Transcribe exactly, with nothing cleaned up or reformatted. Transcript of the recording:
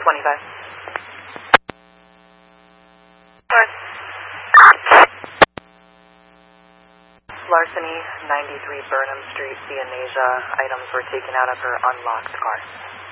twenty-five. Larceny, ninety-three Burnham Street, Vianasia. Items were taken out of her unlocked car.